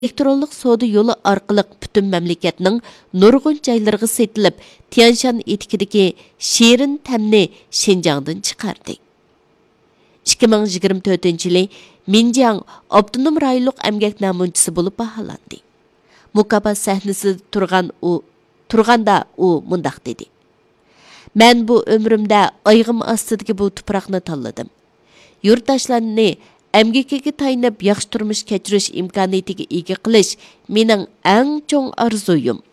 elektronlik savdo yo'li orqali butun mamlakatning nurg'un joylariga setilib, Tianshan etikidagi shirin ta'mni Shinjongdan chiqardik. 2024-yili Minjiang avtonom rayonlik emgak namunchisi bo'lib baholandi. Mukofot sahnasida turganda u mundaq dedi. Men bu ömrümdə ayg'im ostidagi bu tuproqni tanladim. Yurtdoshlarni emgakiga taynib yaxshi turmush kechirish imkoniyatiga ega qilish mening eng cho'ng orzuyim.